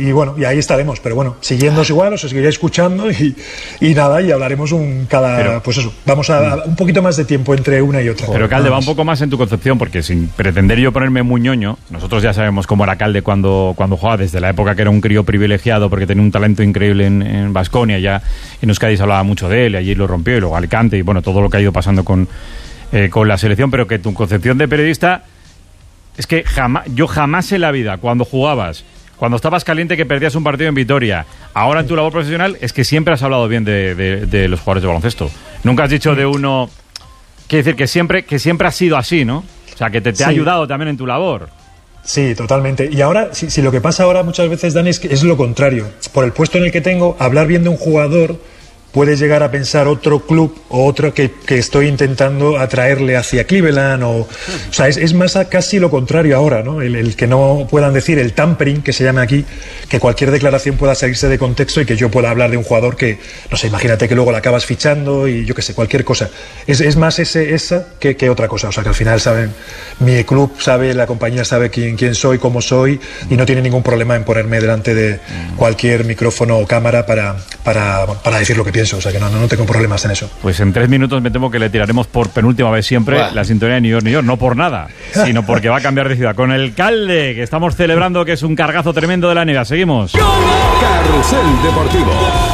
y bueno, y ahí estaremos, pero bueno, siguiéndoos igual, os seguiré escuchando y nada, y hablaremos pues eso, vamos a un poquito más de tiempo entre una y otra. Pero Calde, va un poco más en tu concepción, porque sin pretender yo ponerme muy ñoño, nosotros ya sabemos cómo era Calde cuando jugaba, desde la época que era un crío privilegiado, porque tenía un talento increíble en Baskonia, ya en Euskadi se hablaba mucho de él, y allí lo rompió, y luego Alicante, y bueno, todo lo que ha ido pasando con la selección, pero que tu concepción de periodista es que yo jamás en la vida, cuando jugabas, cuando estabas caliente que perdías un partido en Vitoria, ahora en tu labor profesional, es que siempre has hablado bien de los jugadores de baloncesto. Nunca has dicho de uno... Quiere decir que siempre ha sido así, ¿no? O sea, que te ha ayudado también en tu labor. Sí, totalmente. Y ahora, si lo que pasa ahora muchas veces, Dani, es lo contrario. Por el puesto en el que tengo, hablar bien de un jugador puede llegar a pensar otro club o otro que estoy intentando atraerle hacia Cleveland o sea, es más casi lo contrario ahora, ¿no? El que no puedan decir el tampering, que se llama aquí, que cualquier declaración pueda salirse de contexto y que yo pueda hablar de un jugador que, no sé, imagínate que luego la acabas fichando y yo qué sé, cualquier cosa. Es más esa que otra cosa. O sea, que al final saben, mi club sabe, la compañía sabe quién soy, cómo soy y no tiene ningún problema en ponerme delante de cualquier micrófono o cámara para decir lo que pienso. O sea que no tengo problemas en eso. Pues en 3 minutos me temo que le tiraremos por penúltima vez siempre la sintonía de New York, New York. No por nada, sino porque va a cambiar de ciudad. Con el Calde, que estamos celebrando, que es un cargazo tremendo de la NBA. Seguimos. Carrusel Deportivo.